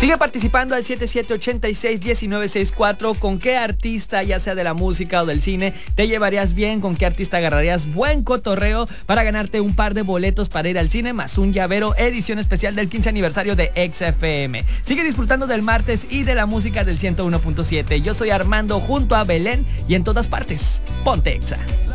Sigue participando al 7786-1964. ¿Con qué artista, ya sea de la música o del cine, te llevarías bien? ¿Con qué artista agarrarías buen cotorreo para ganarte un par de boletos para ir al cine más un llavero edición especial del 15 aniversario de XFM? Sigue disfrutando del martes y de la música del 101.7. Yo soy Armando junto a Belén y en todas partes, ponte Exa.